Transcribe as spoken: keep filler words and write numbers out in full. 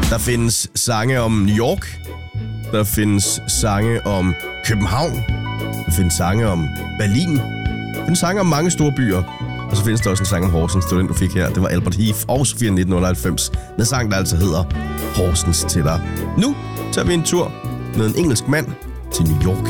Der findes sange om New York. Der findes sange om København. Der findes sange om Berlin. Der findes sange om mange store byer. Og så findes der også en sang om Horsens. Det var den, du fik her. Det var Albert Heath og Sofia nitten otteoghalvfems. Med sang, der altså hedder Horsens til dig. Nu tager vi en tur med en engelsk mand til New York.